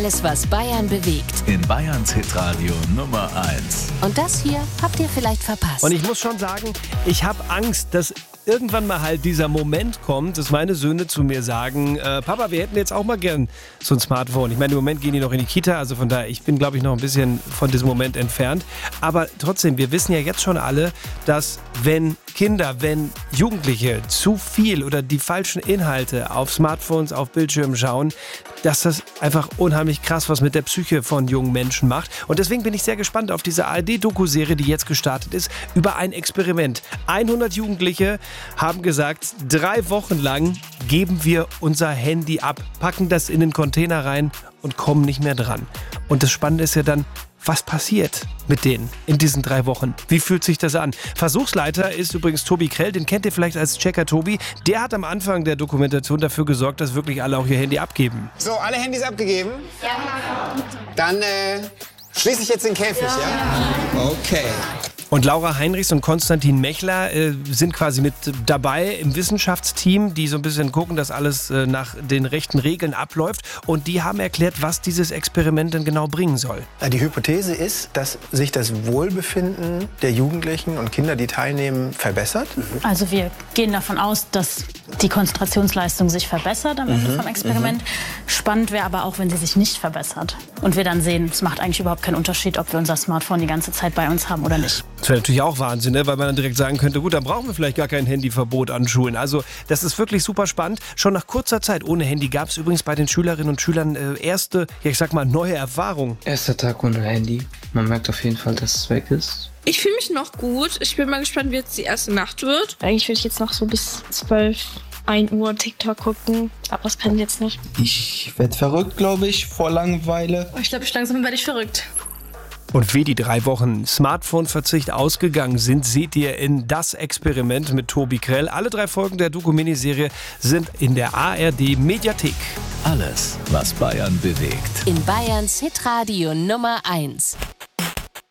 Alles, was Bayern bewegt. In Bayerns Hitradio Nummer 1. Und das hier habt ihr vielleicht verpasst. Und ich muss schon sagen, ich habe Angst, dass irgendwann mal halt dieser Moment kommt, dass meine Söhne zu mir sagen, Papa, wir hätten jetzt auch mal gern so ein Smartphone. Ich meine, im Moment gehen die noch in die Kita, also von daher, ich bin, glaube ich, noch ein bisschen von diesem Moment entfernt. Aber trotzdem, wir wissen ja jetzt schon alle, dass wenn Jugendliche zu viel oder die falschen Inhalte auf Smartphones, auf Bildschirmen schauen, dass das einfach unheimlich krass was mit der Psyche von jungen Menschen macht. Und deswegen bin ich sehr gespannt auf diese ARD-Doku-Serie, die jetzt gestartet ist, über ein Experiment. 100 Jugendliche haben gesagt, 3 Wochen lang geben wir unser Handy ab, packen das in den Container rein und kommen nicht mehr dran. Und das Spannende ist ja dann, was passiert mit denen in diesen 3 Wochen? Wie fühlt sich das an? Versuchsleiter ist übrigens Tobi Krell, den kennt ihr vielleicht als Checker Tobi. Der hat am Anfang der Dokumentation dafür gesorgt, dass wirklich alle auch ihr Handy abgeben. So, alle Handys abgegeben? Ja. Dann schließe ich jetzt den Käfig, ja? Okay. Und Laura Heinrichs und Konstantin Mechler sind quasi mit dabei im Wissenschaftsteam, die so ein bisschen gucken, dass alles nach den rechten Regeln abläuft. Und die haben erklärt, was dieses Experiment denn genau bringen soll. Die Hypothese ist, dass sich das Wohlbefinden der Jugendlichen und Kinder, die teilnehmen, verbessert. Also wir gehen davon aus, dass die Konzentrationsleistung sich verbessert am Ende vom Experiment. Spannend wäre aber auch, wenn sie sich nicht verbessert. Und wir dann sehen, es macht eigentlich überhaupt keinen Unterschied, ob wir unser Smartphone die ganze Zeit bei uns haben oder nicht. Das wäre natürlich auch Wahnsinn, ne? Weil man dann direkt sagen könnte, gut, dann brauchen wir vielleicht gar kein Handyverbot an Schulen. Also das ist wirklich super spannend. Schon nach kurzer Zeit ohne Handy gab es übrigens bei den Schülerinnen und Schülern erste, neue Erfahrungen. Erster Tag ohne Handy. Man merkt auf jeden Fall, dass es weg ist. Ich fühle mich noch gut. Ich bin mal gespannt, wie jetzt die erste Nacht wird. Eigentlich würde ich jetzt noch so bis 12, 1 Uhr TikTok gucken, aber das kann ich jetzt nicht. Ich werde verrückt, glaube ich, vor Langeweile. Ich glaube, langsam werde ich verrückt. Und wie die 3 Wochen Smartphone-Verzicht ausgegangen sind, seht ihr in Das Experiment mit Tobi Krell. Alle 3 Folgen der Doku-Miniserie sind in der ARD-Mediathek. Alles, was Bayern bewegt. In Bayerns Hitradio Nummer 1.